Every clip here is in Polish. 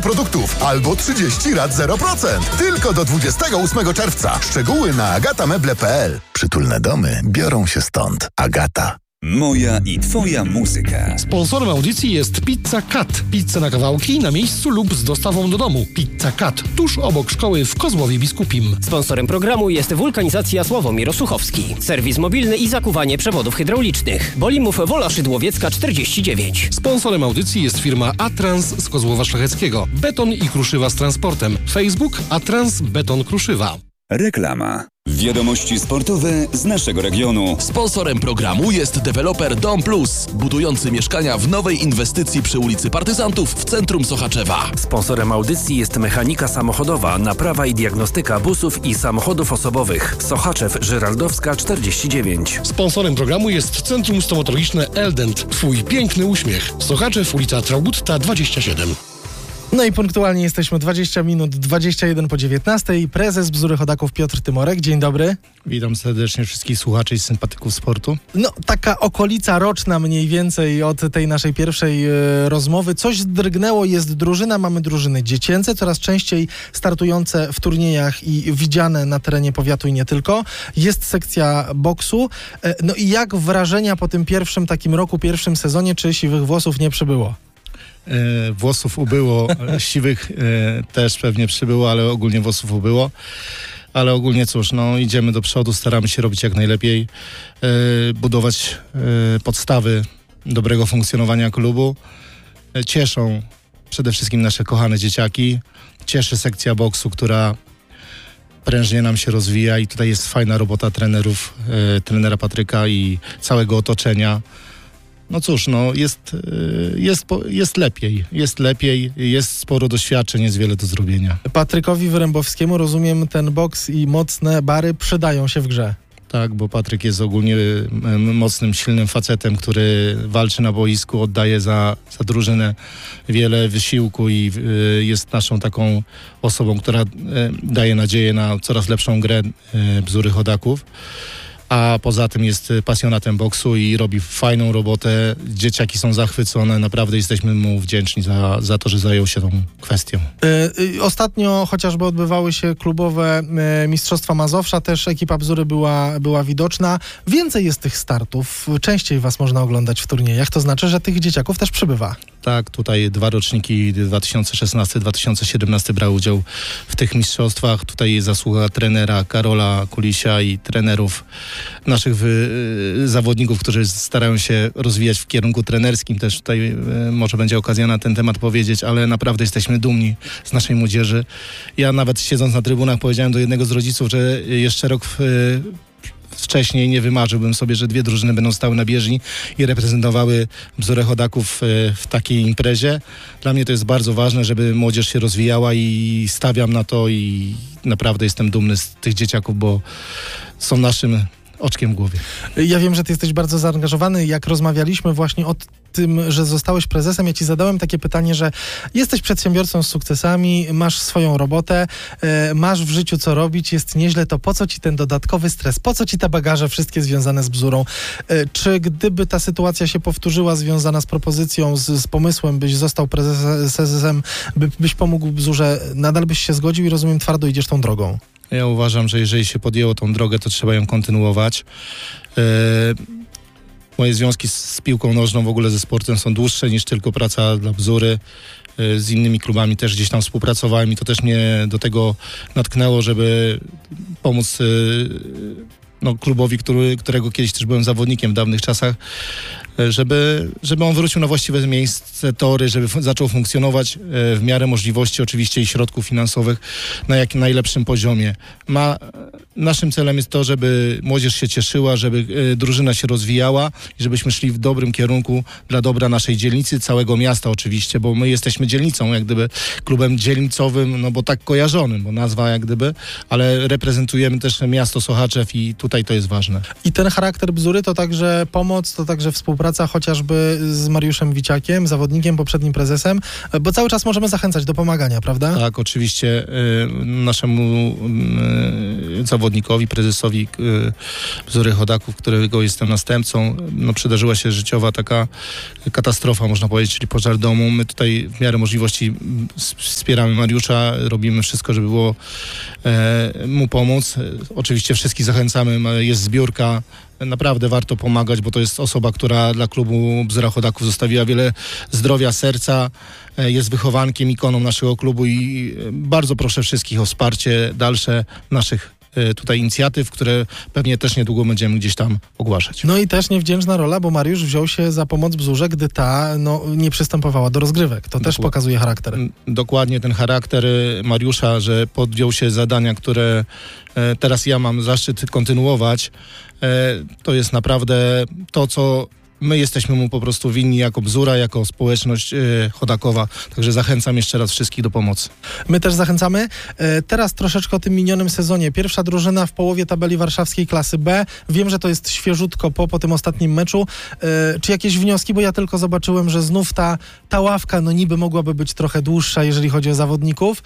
produktów albo 30 rat 0%. Tylko do 28 czerwca. Szczegóły na agatameble.pl. Przytulne domy biorą się stąd. Agata. Moja i twoja muzyka. Sponsorem audycji jest Pizza Cat. Pizza na kawałki, na miejscu lub z dostawą do domu. Pizza Cat, tuż obok szkoły w Kozłowie Biskupim. Sponsorem programu jest Wulkanizacja Sławomir Osuchowski. Serwis mobilny i zakuwanie przewodów hydraulicznych. Bolimów Wola Szydłowiecka 49. Sponsorem audycji jest firma Atrans z Kozłowa Szlacheckiego. Beton i kruszywa z transportem. Facebook Atrans Beton Kruszywa. Reklama. Wiadomości sportowe z naszego regionu. Sponsorem programu jest deweloper Dom Plus, budujący mieszkania w nowej inwestycji przy ulicy Partyzantów w centrum Sochaczewa. Sponsorem audycji jest Mechanika Samochodowa, naprawa i diagnostyka busów i samochodów osobowych. Sochaczew, Żyraldowska 49. Sponsorem programu jest Centrum Stomatologiczne Eldent. Twój piękny uśmiech. Sochaczew, ulica Traugutta 27. No i punktualnie jesteśmy 20 minut, 21 po 19 i prezes Bzdury Chodaków Piotr Tymorek. Dzień dobry. Witam serdecznie wszystkich słuchaczy i sympatyków sportu. No, taka okolica roczna mniej więcej od tej naszej pierwszej rozmowy. Coś zdrgnęło, jest drużyna, mamy drużyny dziecięce, coraz częściej startujące w turniejach i widziane na terenie powiatu i nie tylko. Jest sekcja boksu. No i jak wrażenia po tym pierwszym takim roku, pierwszym sezonie, czy siwych włosów nie przybyło? Włosów ubyło, siwych też pewnie przybyło, ale ogólnie włosów ubyło. Ale ogólnie cóż, no idziemy do przodu, staramy się robić jak najlepiej, budować podstawy dobrego funkcjonowania klubu. Cieszą przede wszystkim nasze kochane dzieciaki. Cieszy sekcja boksu, która prężnie nam się rozwija i tutaj jest fajna robota trenerów, trenera Patryka i całego otoczenia. No cóż, no jest lepiej, jest sporo doświadczeń, jest wiele do zrobienia. Patrykowi Wyrębowskiemu, rozumiem, ten boks i mocne bary przydają się w grze. Tak, bo Patryk jest ogólnie mocnym, silnym facetem, który walczy na boisku, oddaje za drużynę wiele wysiłku i jest naszą taką osobą, która daje nadzieję na coraz lepszą grę Bzdury Chodaków. A poza tym jest pasjonatem boksu i robi fajną robotę. Dzieciaki są zachwycone. Naprawdę jesteśmy mu wdzięczni za to, że zajął się tą kwestią. Ostatnio chociażby odbywały się klubowe Mistrzostwa Mazowsza. Też ekipa Bzdury była widoczna. Więcej jest tych startów. Częściej was można oglądać w turniejach. To znaczy, że tych dzieciaków też przybywa. Tak, tutaj 2 roczniki 2016-2017 brały udział w tych mistrzostwach. Tutaj zasługa trenera Karola Kulisia i trenerów naszych zawodników, którzy starają się rozwijać w kierunku trenerskim. Też tutaj może będzie okazja na ten temat powiedzieć, ale naprawdę jesteśmy dumni z naszej młodzieży. Ja nawet siedząc na trybunach powiedziałem do jednego z rodziców, że jeszcze rok wcześniej nie wymarzyłbym sobie, że 2 drużyny będą stały na bieżni i reprezentowały Bzdurę Chodaków w takiej imprezie. Dla mnie to jest bardzo ważne, żeby młodzież się rozwijała i stawiam na to i naprawdę jestem dumny z tych dzieciaków, bo są naszym oczkiem w głowie. Ja wiem, że ty jesteś bardzo zaangażowany. Jak rozmawialiśmy właśnie o tym, że zostałeś prezesem, ja ci zadałem takie pytanie, że jesteś przedsiębiorcą z sukcesami, masz swoją robotę, masz w życiu co robić, jest nieźle, to po co ci ten dodatkowy stres? Po co ci te bagaże wszystkie związane z Bzdurą? Czy gdyby ta sytuacja się powtórzyła związana z propozycją, z pomysłem, byś został prezesem, byś pomógł Bzdurze, nadal byś się zgodził i rozumiem, twardo idziesz tą drogą? Ja uważam, że jeżeli się podjęło tą drogę, to trzeba ją kontynuować. Moje związki z piłką nożną, w ogóle ze sportem są dłuższe niż tylko praca dla Bzdury. Z innymi klubami też gdzieś tam współpracowałem i to też mnie do tego natknęło, żeby pomóc klubowi, którego kiedyś też byłem zawodnikiem w dawnych czasach, żeby on wrócił na właściwe miejsce, tory, żeby zaczął funkcjonować w miarę możliwości oczywiście i środków finansowych na jak najlepszym poziomie. Naszym celem jest to, żeby młodzież się cieszyła, żeby drużyna się rozwijała i żebyśmy szli w dobrym kierunku dla dobra naszej dzielnicy, całego miasta oczywiście, bo my jesteśmy dzielnicą, jak gdyby klubem dzielnicowym, no bo tak kojarzonym, bo nazwa jak gdyby, ale reprezentujemy też miasto Sochaczew i tutaj to jest ważne. I ten charakter Bzdury to także pomoc, to także współpraca współpraca chociażby z Mariuszem Wiciakiem, zawodnikiem, poprzednim prezesem, bo cały czas możemy zachęcać do pomagania, prawda? Tak, oczywiście naszemu zawodnikowi, prezesowi Bzury Chodaków, którego jestem następcą, przydarzyła się życiowa taka katastrofa, można powiedzieć, czyli pożar domu. My tutaj w miarę możliwości wspieramy Mariusza, robimy wszystko, żeby było mu pomóc. Oczywiście wszystkich zachęcamy, jest zbiórka. Naprawdę warto pomagać, bo to jest osoba, która dla klubu Bzura Chodaków zostawiła wiele zdrowia, serca, jest wychowankiem, ikoną naszego klubu i bardzo proszę wszystkich o wsparcie dalsze naszych tutaj inicjatyw, które pewnie też niedługo będziemy gdzieś tam ogłaszać. No i też niewdzięczna rola, bo Mariusz wziął się za pomoc Bzurze, gdy ta nie przystępowała do rozgrywek. To też pokazuje charakter. Dokładnie ten charakter Mariusza, że podjął się zadania, które teraz ja mam zaszczyt kontynuować. To jest naprawdę to, co my jesteśmy mu po prostu winni jako Bzura, jako społeczność chodakowa. Także zachęcam jeszcze raz wszystkich do pomocy. My też zachęcamy. Teraz troszeczkę o tym minionym sezonie. Pierwsza drużyna w połowie tabeli warszawskiej klasy B. Wiem, że to jest świeżutko po tym ostatnim meczu. Czy jakieś wnioski? Bo ja tylko zobaczyłem, że znów ta ławka niby mogłaby być trochę dłuższa, jeżeli chodzi o zawodników.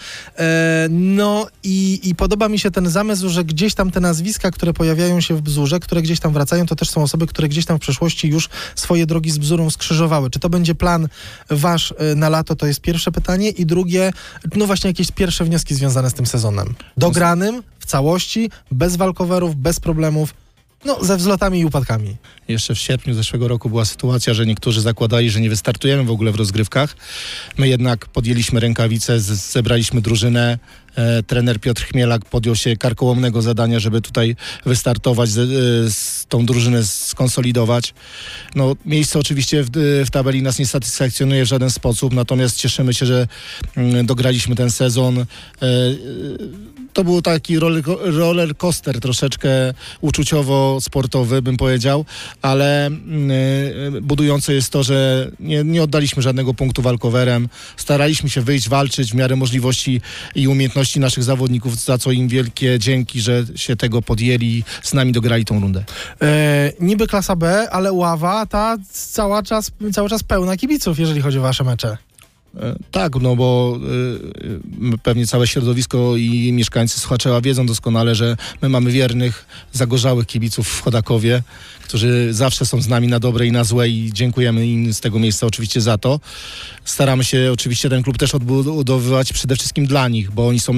I podoba mi się ten zamysł, że gdzieś tam te nazwiska, które pojawiają się w Bzurze, które gdzieś tam wracają, to też są osoby, które gdzieś tam w przeszłości już swoje drogi z Bzurą skrzyżowały. Czy to będzie plan wasz na lato? To jest pierwsze pytanie. I drugie, właśnie jakieś pierwsze wnioski związane z tym sezonem. Dogranym, w całości, bez walkowerów, bez problemów, ze wzlotami i upadkami. Jeszcze w sierpniu zeszłego roku była sytuacja, że niektórzy zakładali, że nie wystartujemy w ogóle w rozgrywkach. My jednak podjęliśmy rękawice, zebraliśmy drużynę. Trener Piotr Chmielak podjął się karkołomnego zadania, żeby tutaj wystartować, tą drużynę skonsolidować. Miejsce oczywiście w tabeli nas nie satysfakcjonuje w żaden sposób, natomiast cieszymy się, że dograliśmy ten sezon. To był taki roller coaster troszeczkę uczuciowo-sportowy, bym powiedział, ale budujące jest to, że nie oddaliśmy żadnego punktu walkowerem. Staraliśmy się wyjść, walczyć w miarę możliwości i umiejętności naszych zawodników, za co im wielkie dzięki, że się tego podjęli, z nami dograli tą rundę. Niby klasa B, ale ława ta cały czas pełna kibiców, jeżeli chodzi o wasze mecze. Tak, bo pewnie całe środowisko i mieszkańcy Sochaczewa wiedzą doskonale, że my mamy wiernych, zagorzałych kibiców w Chodakowie, którzy zawsze są z nami na dobre i na złe i dziękujemy im z tego miejsca oczywiście za to. Staramy się oczywiście ten klub też odbudowywać przede wszystkim dla nich, bo oni są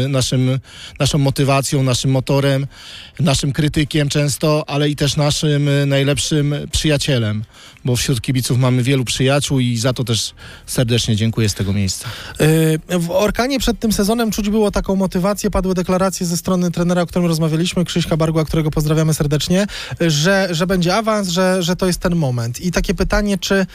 naszą motywacją, naszym motorem, naszym krytykiem często, ale i też naszym najlepszym przyjacielem, bo wśród kibiców mamy wielu przyjaciół i za to też serdecznie dziękuję z tego miejsca. W Orkanie przed tym sezonem czuć było taką motywację, padły deklaracje ze strony trenera, o którym rozmawialiśmy, Krzyśka Bargła, którego pozdrawiamy serdecznie, że będzie awans, że to jest ten moment. I takie pytanie,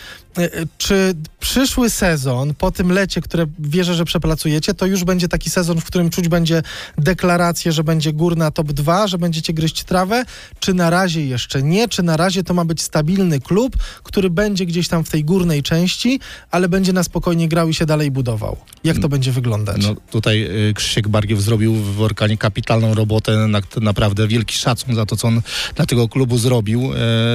czy przyszły sezon, po tym lecie, które wierzę, że przepracujecie, to już będzie taki sezon, w którym czuć będzie deklarację, że będzie górna top 2, że będziecie gryźć trawę, czy na razie jeszcze nie, czy na razie to ma być stabilny klub, który będzie gdzieś tam w tej górnej części, ale będzie na spokojnie grał i się dalej budował. Jak to będzie wyglądać? Tutaj Krzysiek Bargiew zrobił w Orkanie kapitalną robotę, naprawdę wielki szacun za to, co on dla tego klubu zrobił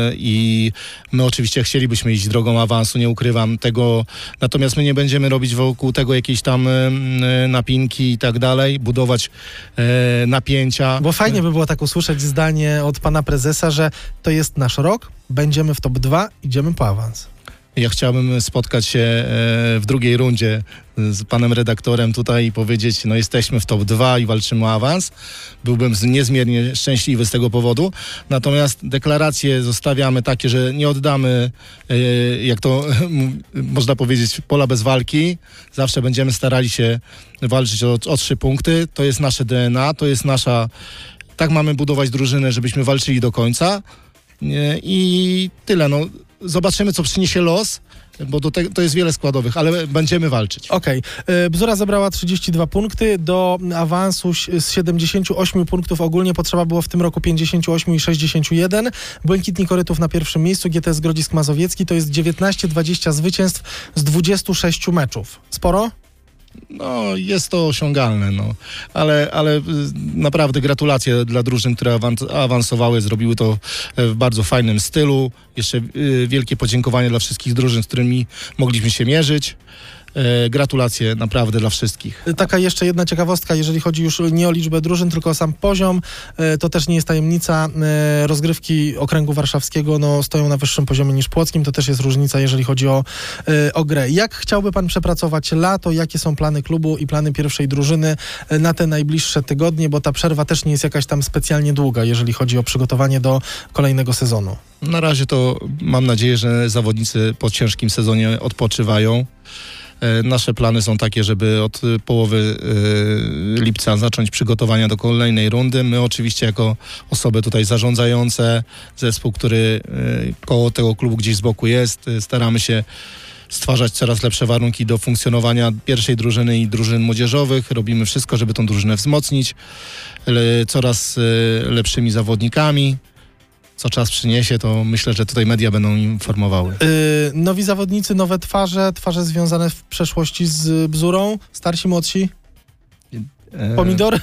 i my oczywiście chcielibyśmy iść drogą awansu, nie ukrywam tego, natomiast my nie będziemy robić wokół tego jakiejś tam napinki i tak dalej, budować napięcia. Bo fajnie by było tak usłyszeć zdanie od pana prezesa, że to jest nasz rok, będziemy w top 2, idziemy po awans. Ja chciałbym spotkać się w drugiej rundzie z panem redaktorem tutaj i powiedzieć, jesteśmy w top 2 i walczymy o awans. Byłbym niezmiernie szczęśliwy z tego powodu. Natomiast deklaracje zostawiamy takie, że nie oddamy, jak to można powiedzieć, pola bez walki. Zawsze będziemy starali się walczyć o 3 punkty. To jest nasze DNA, to jest nasza... Tak mamy budować drużynę, żebyśmy walczyli do końca. I tyle, Zobaczymy, co przyniesie los, bo to jest wiele składowych, ale będziemy walczyć. Okej. Bzura zebrała 32 punkty. Do awansu z 78 punktów ogólnie potrzeba było w tym roku 58 i 61. Błękitni Korytów na pierwszym miejscu, GTS Grodzisk Mazowiecki to jest 19-20 zwycięstw z 26 meczów. Sporo? No, jest to osiągalne, no. Ale naprawdę gratulacje dla drużyn, które awansowały, zrobiły to w bardzo fajnym stylu. Jeszcze wielkie podziękowanie dla wszystkich drużyn, z którymi mogliśmy się mierzyć. Gratulacje naprawdę dla wszystkich. Taka jeszcze jedna ciekawostka, jeżeli chodzi już nie o liczbę drużyn, tylko o sam poziom, to też nie jest tajemnica. Rozgrywki Okręgu Warszawskiego stoją na wyższym poziomie niż płockim, to też jest różnica, jeżeli chodzi o grę. Jak chciałby pan przepracować lato? Jakie są plany klubu i plany pierwszej drużyny na te najbliższe tygodnie, bo ta przerwa też nie jest jakaś tam specjalnie długa, jeżeli chodzi o przygotowanie do kolejnego sezonu? Na razie to mam nadzieję, że zawodnicy po ciężkim sezonie odpoczywają. Nasze plany są takie, żeby od połowy lipca zacząć przygotowania do kolejnej rundy. My oczywiście jako osoby tutaj zarządzające, zespół, który koło tego klubu gdzieś z boku jest, staramy się stwarzać coraz lepsze warunki do funkcjonowania pierwszej drużyny i drużyn młodzieżowych. Robimy wszystko, żeby tą drużynę wzmocnić coraz lepszymi zawodnikami. Co czas przyniesie, to myślę, że tutaj media będą informowały. Nowi zawodnicy, nowe twarze związane w przeszłości z Bzurą, starsi, młodsi? Pomidor?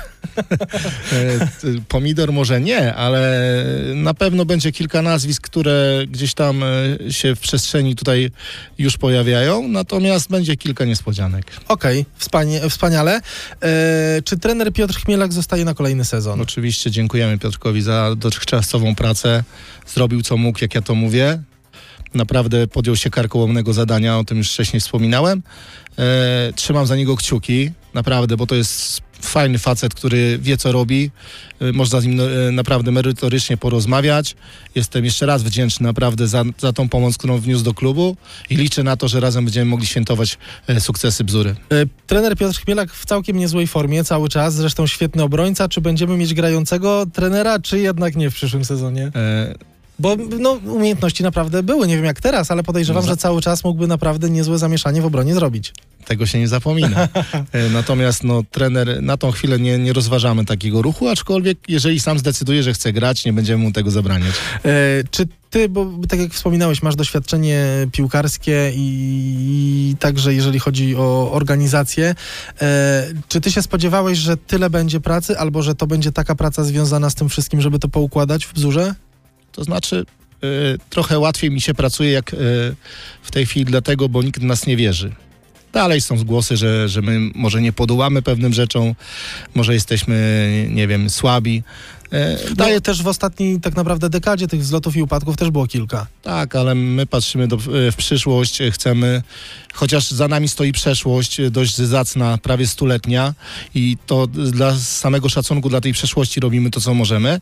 Pomidor może nie, ale na pewno będzie kilka nazwisk, które gdzieś tam się w przestrzeni tutaj już pojawiają, natomiast będzie kilka niespodzianek. Okej, wspaniale. Czy trener Piotr Chmielak zostaje na kolejny sezon? Oczywiście dziękujemy Piotrkowi za dotychczasową pracę. Zrobił co mógł, jak ja to mówię. Naprawdę podjął się karkołomnego zadania, o tym już wcześniej wspominałem. Trzymam za niego kciuki, naprawdę, bo to jest fajny facet, który wie, co robi. Można z nim naprawdę merytorycznie porozmawiać. Jestem jeszcze raz wdzięczny naprawdę za tą pomoc, którą wniósł do klubu i liczę na to, że razem będziemy mogli świętować sukcesy Bzury. Trener Piotr Chmielak w całkiem niezłej formie cały czas, zresztą świetny obrońca. Czy będziemy mieć grającego trenera, czy jednak nie w przyszłym sezonie? Bo umiejętności naprawdę były, nie wiem jak teraz, ale podejrzewam, że cały czas mógłby naprawdę niezłe zamieszanie w obronie zrobić. Tego się nie zapomina. Natomiast trener, na tą chwilę nie rozważamy takiego ruchu, aczkolwiek jeżeli sam zdecyduje, że chce grać, nie będziemy mu tego zabraniać. Czy ty, bo tak jak wspominałeś, masz doświadczenie piłkarskie i także jeżeli chodzi o organizację, czy ty się spodziewałeś, że tyle będzie pracy, albo że to będzie taka praca związana z tym wszystkim, żeby to poukładać w Bzurze? To znaczy trochę łatwiej mi się pracuje jak w tej chwili dlatego, bo nikt w nas nie wierzy. Dalej są głosy, że my może nie podołamy pewnym rzeczom, może jesteśmy, nie wiem, słabi. Też w ostatniej tak naprawdę dekadzie tych wzlotów i upadków też było kilka. Tak, ale my patrzymy w przyszłość, chcemy, chociaż za nami stoi przeszłość dość zacna, prawie 100-letnia i to dla samego szacunku dla tej przeszłości robimy to, co możemy.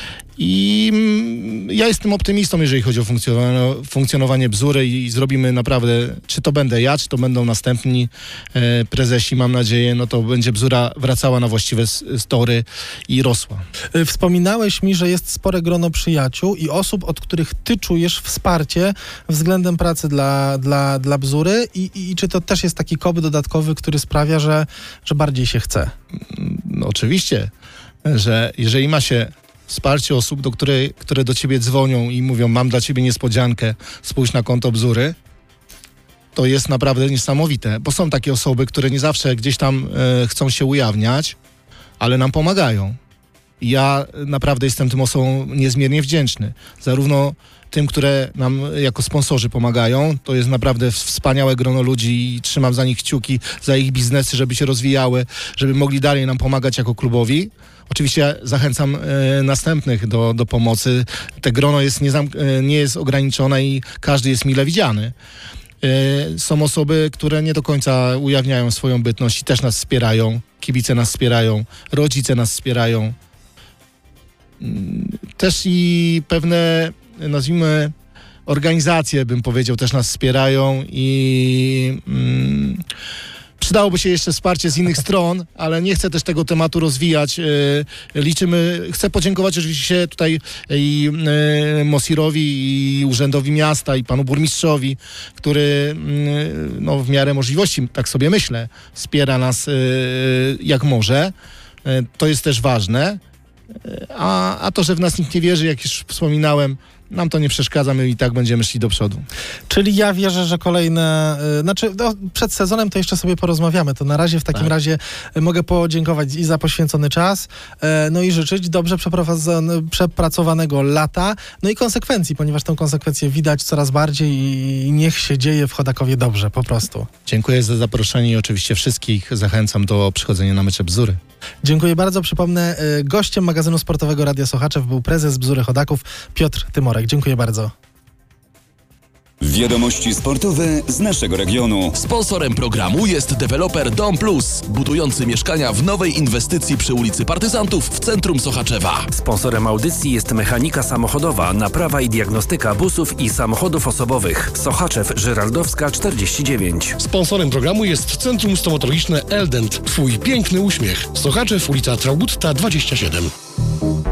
I ja jestem optymistą, jeżeli chodzi o funkcjonowanie Bzury i zrobimy naprawdę, czy to będę ja, czy to będą następni prezesi, mam nadzieję, to będzie Bzura wracała na właściwe tory i rosła. Wspominałeś mi, że jest spore grono przyjaciół i osób, od których ty czujesz wsparcie względem pracy dla Bzury i czy to też jest taki kop dodatkowy, który sprawia, że bardziej się chce? Oczywiście, że jeżeli ma się wsparcie osób, które do ciebie dzwonią i mówią, mam dla ciebie niespodziankę, spójrz na konto Bzury, to jest naprawdę niesamowite, bo są takie osoby, które nie zawsze gdzieś tam chcą się ujawniać, ale nam pomagają. I ja naprawdę jestem tym osobom niezmiernie wdzięczny. Zarówno tym, które nam jako sponsorzy pomagają, to jest naprawdę wspaniałe grono ludzi i trzymam za nich kciuki, za ich biznesy, żeby się rozwijały, żeby mogli dalej nam pomagać jako klubowi. Oczywiście zachęcam następnych do pomocy. Te grono nie jest ograniczone i każdy jest mile widziany. Są osoby, które nie do końca ujawniają swoją bytność i też nas wspierają. Kibice nas wspierają, rodzice nas wspierają. Też i pewne, nazwijmy, organizacje, bym powiedział, też nas wspierają i przydałoby się jeszcze wsparcie z innych stron, ale nie chcę też tego tematu rozwijać. Chcę podziękować oczywiście tutaj i Mosirowi, i Urzędowi Miasta, i panu burmistrzowi, który w miarę możliwości, tak sobie myślę, wspiera nas jak może. To jest też ważne. A to, że w nas nikt nie wierzy, jak już wspominałem, nam to nie przeszkadza, my i tak będziemy szli do przodu. Czyli ja wierzę, że kolejne... przed sezonem to jeszcze sobie porozmawiamy. To na razie w takim razie mogę podziękować i za poświęcony czas, no i życzyć dobrze przepracowanego lata, no i konsekwencji, ponieważ tę konsekwencję widać coraz bardziej i niech się dzieje w Chodakowie dobrze, po prostu. Dziękuję za zaproszenie i oczywiście wszystkich zachęcam do przychodzenia na mecze Bzury. Dziękuję bardzo. Przypomnę, gościem magazynu sportowego Radia Sochaczew był prezes Bzury Chodaków Piotr Tymorek. Dziękuję bardzo. Wiadomości sportowe z naszego regionu. Sponsorem programu jest deweloper Dom Plus, budujący mieszkania w nowej inwestycji przy ulicy Partyzantów w centrum Sochaczewa. Sponsorem audycji jest mechanika samochodowa, naprawa i diagnostyka busów i samochodów osobowych. Sochaczew, Żyraldowska 49. Sponsorem programu jest Centrum Stomatologiczne Eldent. Twój piękny uśmiech. Sochaczew, ulica Traugutta 27.